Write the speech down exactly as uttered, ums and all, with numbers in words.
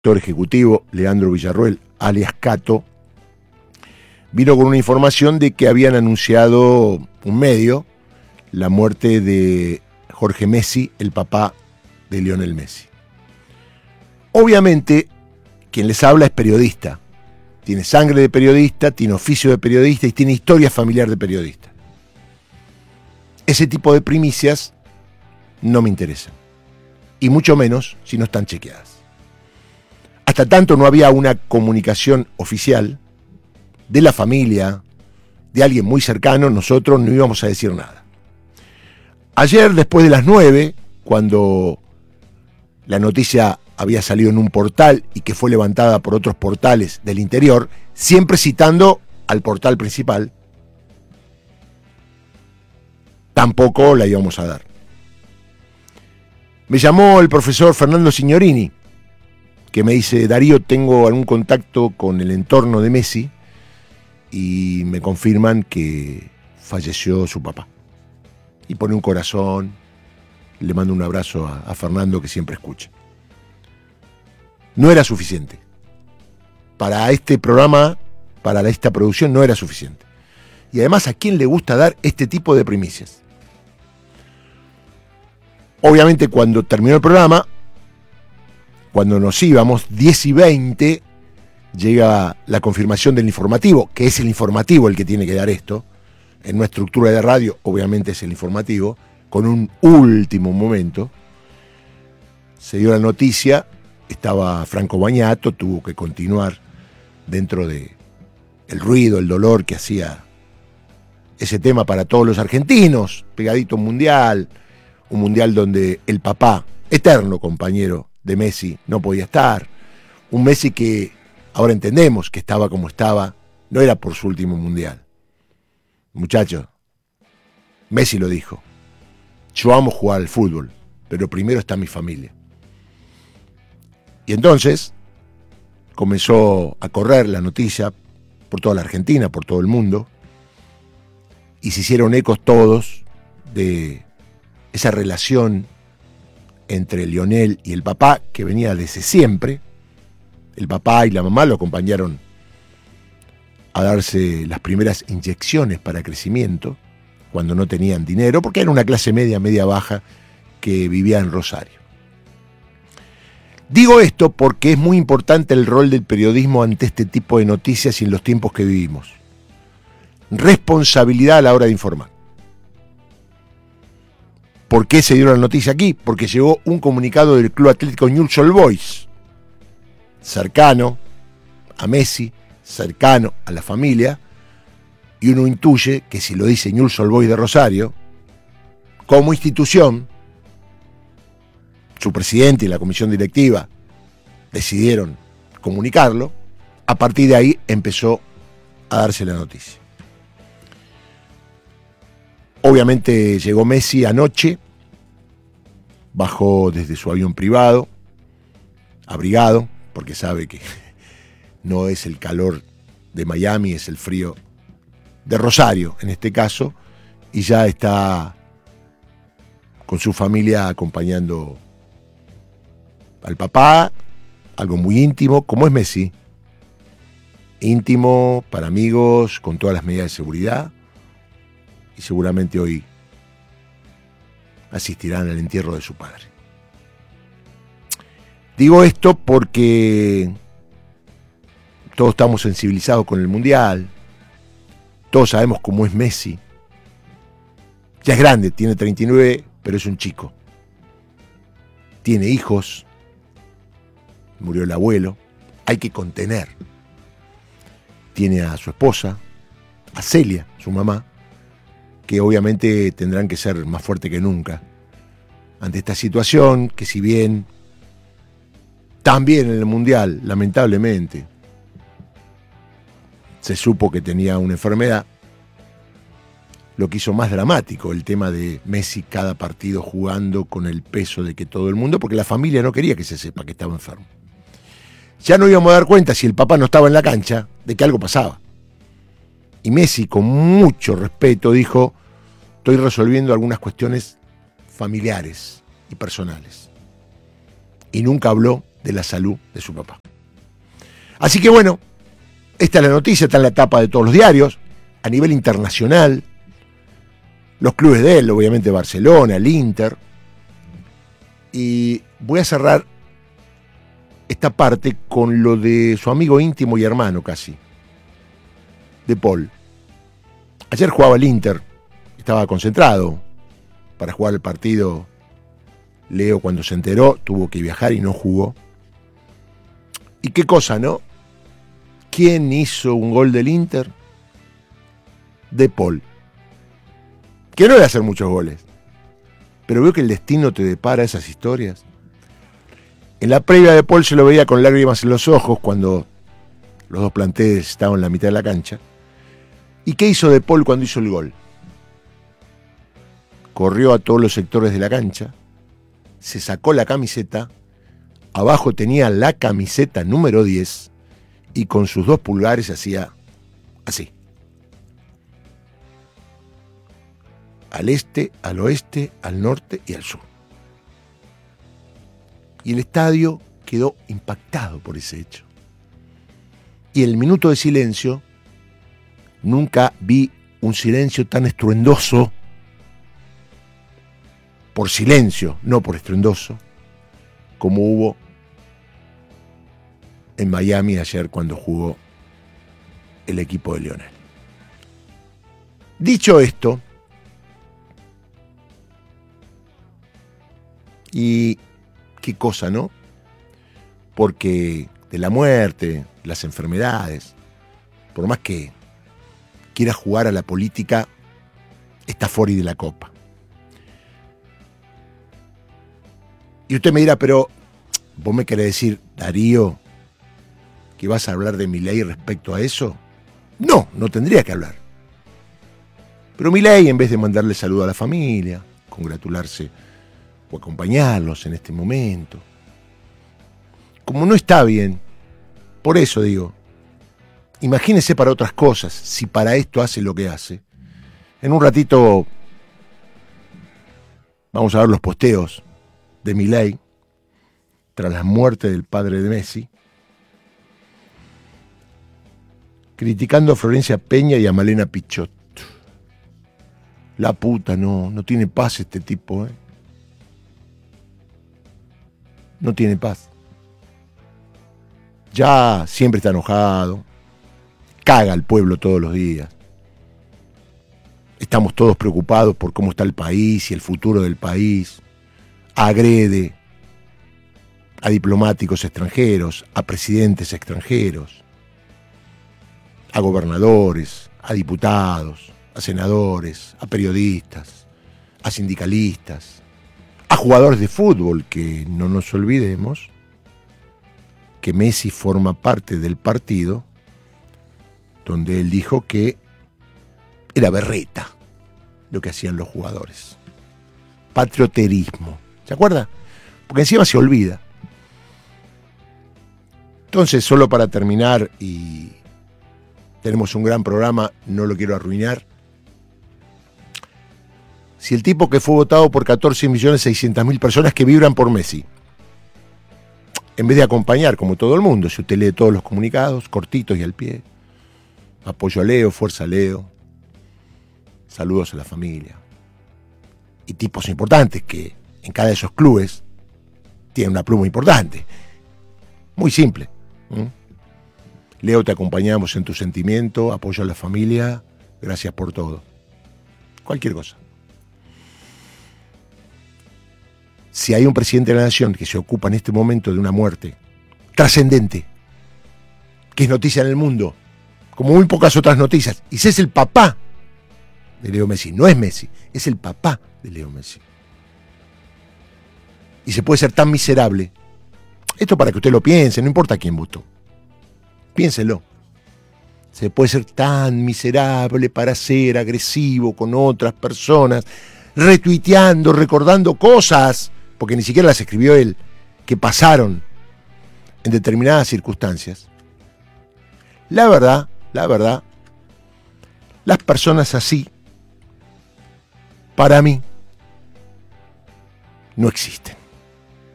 director ejecutivo, Leandro Villarroel, alias Cato, vino con una información de que habían anunciado un medio la muerte de Jorge Messi, el papá de Lionel Messi. Obviamente, quien les habla es periodista. Tiene sangre de periodista, tiene oficio de periodista y tiene historia familiar de periodista. Ese tipo de primicias no me interesan. Y mucho menos si no están chequeadas. Hasta tanto no había una comunicación oficial de la familia, de alguien muy cercano, nosotros no íbamos a decir nada. Ayer, después de las nueve, cuando la noticia había salido en un portal y que fue levantada por otros portales del interior, siempre citando al portal principal, tampoco la íbamos a dar. Me llamó el profesor Fernando Signorini, que me dice: Darío, tengo algún contacto con el entorno de Messi y me confirman que falleció su papá. Y pone un corazón, le mando un abrazo a, a Fernando, que siempre escucha. No era suficiente. Para este programa, para esta producción, no era suficiente. Y además, ¿a quién le gusta dar este tipo de primicias? Obviamente, cuando terminó el programa, cuando nos íbamos, diez y veinte, llega la confirmación del informativo, que es el informativo el que tiene que dar esto. En nuestra estructura de radio, obviamente es el informativo, con un último momento. Se dio la noticia, estaba Franco Bagnato, tuvo que continuar dentro de el ruido, el dolor que hacía ese tema para todos los argentinos, pegadito a un mundial, un mundial donde el papá, eterno compañero de Messi, no podía estar. Un Messi que ahora entendemos que estaba como estaba, no era por su último mundial. Muchachos, Messi lo dijo: yo amo jugar al fútbol, pero primero está mi familia. Y entonces comenzó a correr la noticia por toda la Argentina, por todo el mundo, y se hicieron ecos todos de esa relación entre Lionel y el papá, que venía desde siempre. El papá y la mamá lo acompañaron a darse las primeras inyecciones para crecimiento, cuando no tenían dinero, porque era una clase media, media baja, que vivía en Rosario. Digo esto porque es muy importante el rol del periodismo ante este tipo de noticias y en los tiempos que vivimos. Responsabilidad a la hora de informar. ¿Por qué se dio la noticia aquí? Porque llegó un comunicado del Club Atlético Newell's Old Boys, cercano a Messi, cercano a la familia, y uno intuye que si lo dice Newell's Old Boys de Rosario, como institución, su presidente y la comisión directiva decidieron comunicarlo. A partir de ahí empezó a darse la noticia. Obviamente llegó Messi anoche, bajó desde su avión privado, abrigado, porque sabe que no es el calor de Miami, es el frío de Rosario en este caso, y ya está con su familia acompañando al papá, algo muy íntimo, como es Messi, íntimo, para amigos, con todas las medidas de seguridad, y seguramente hoy asistirán al entierro de su padre. Digo esto porque todos estamos sensibilizados con el Mundial, todos sabemos cómo es Messi. Ya es grande, tiene treinta y nueve, pero es un chico. Tiene hijos, murió el abuelo, hay que contener. Tiene a su esposa, a Celia, su mamá, que obviamente tendrán que ser más fuertes que nunca ante esta situación, que si bien también en el Mundial, lamentablemente, se supo que tenía una enfermedad, lo que hizo más dramático el tema de Messi cada partido jugando con el peso de que todo el mundo, porque la familia no quería que se sepa que estaba enfermo. Ya no íbamos a dar cuenta, si el papá no estaba en la cancha, de que algo pasaba. Y Messi, con mucho respeto, dijo: estoy resolviendo algunas cuestiones familiares y personales. Y nunca habló de la salud de su papá. Así que bueno, esta es la noticia, está en la tapa de todos los diarios, a nivel internacional, los clubes de él, obviamente Barcelona, el Inter, y voy a cerrar esta parte con lo de su amigo íntimo y hermano casi, de Paul. Ayer jugaba el Inter, estaba concentrado para jugar el partido. Leo, cuando se enteró, tuvo que viajar y no jugó. ¿Y qué cosa, no? ¿Quién hizo un gol del Inter? De Paul. Que no debe hacer muchos goles, pero veo que el destino te depara esas historias. En la previa de Paul se lo veía con lágrimas en los ojos cuando los dos planteles estaban en la mitad de la cancha. ¿Y qué hizo de Paul cuando hizo el gol? Corrió a todos los sectores de la cancha, se sacó la camiseta, abajo tenía la camiseta número diez y con sus dos pulgares hacía así. Al este, al oeste, al norte y al sur. Y el estadio quedó impactado por ese hecho. Y el minuto de silencio, nunca vi un silencio tan estruendoso, por silencio, no por estruendoso, como hubo en Miami ayer cuando jugó el equipo de Lionel. Dicho esto, y qué cosa, ¿no? Porque de la muerte, las enfermedades, por más que quiera jugar a la política, está fuera de la copa. Y usted me dirá, pero vos me querés decir, Darío, que vas a hablar de Milei respecto a eso. No, no tendría que hablar. Pero Milei, en vez de mandarle saludo a la familia, congratularse o acompañarlos en este momento, como no está bien, por eso digo, imagínese para otras cosas, si para esto hace lo que hace. En un ratito vamos a ver los posteos de Milei tras la muerte del padre de Messi, criticando a Florencia Peña y a Malena Pichot. La puta, no, no tiene paz este tipo, ¿eh? No tiene paz. Ya siempre está enojado, caga al pueblo todos los días. Estamos todos preocupados por cómo está el país y el futuro del país. Agrede a diplomáticos extranjeros, a presidentes extranjeros, a gobernadores, a diputados, a senadores, a periodistas, a sindicalistas, a jugadores de fútbol, que no nos olvidemos que Messi forma parte del partido donde él dijo que era berreta lo que hacían los jugadores. Patrioterismo. ¿Se acuerda? Porque encima se olvida. Entonces, solo para terminar, y tenemos un gran programa, no lo quiero arruinar. Si el tipo que fue votado por catorce millones seiscientas mil personas que vibran por Messi, en vez de acompañar, como todo el mundo, si usted lee todos los comunicados, cortitos y al pie, apoyo a Leo, fuerza a Leo, saludos a la familia, y tipos importantes que en cada de esos clubes tienen una pluma importante, muy simple. ¿Mm? Leo, te acompañamos en tu sentimiento, apoyo a la familia, gracias por todo. Cualquier cosa. Si hay un presidente de la nación que se ocupa en este momento de una muerte trascendente, que es noticia en el mundo, como muy pocas otras noticias, y ese es el papá de Leo Messi, no es Messi, es el papá de Leo Messi. Y se puede ser tan miserable, esto para que usted lo piense, no importa quién votó, piénselo. Se puede ser tan miserable para ser agresivo con otras personas, retuiteando, recordando cosas, porque ni siquiera las escribió él, que pasaron en determinadas circunstancias. La verdad, la verdad, las personas así, para mí, no existen.